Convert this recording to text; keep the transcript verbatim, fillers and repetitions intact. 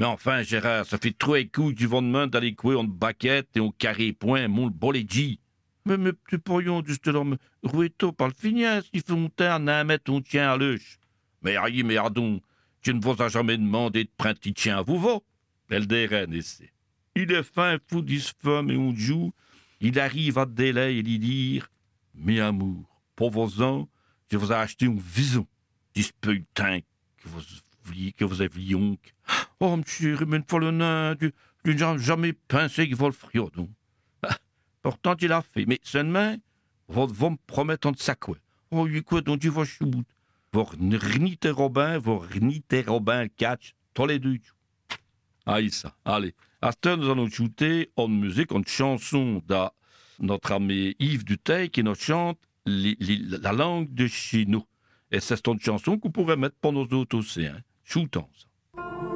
Mais enfin, Gérard, ça fait trois coups du vendement d'aller couer en baquette et en carré point, mon bolégi. Mais mes petits poillons, du stylum, rouetto par le fignas, il fait monter un mètre on tient à l'œuf. Mais aïe, mais ardon, tu ne vous as jamais demandé de prendre un chien à vous, va? Elle déraine, essaie. Il est fin fou dix femmes et on joue. Il arrive à délai et lui dire, mes amours, pour vos ans, je vous ai acheté un vison. Dix putain que vous vouliez, que vous aviez honte. Oh, monsieur, mais une fois le nain, tu, tu n'as jamais pensé qu'il va le friot, non? Pourtant, il a fait. Mais seulement, vous va me promettre un de ça, quoi. Oh, il quoi, donc tu vas choubout. Vous reniter Robin, vous reniter Robin, catch, tous les deux. Aïe, ça. Allez. À ce temps, nous allons shooter en musique, en chanson de notre ami Yves Duteil qui nous chante les, les, la langue de chez nous. Et c'est une chanson qu'on pourrait mettre pour nos autres aussi, hein. Shootons ça.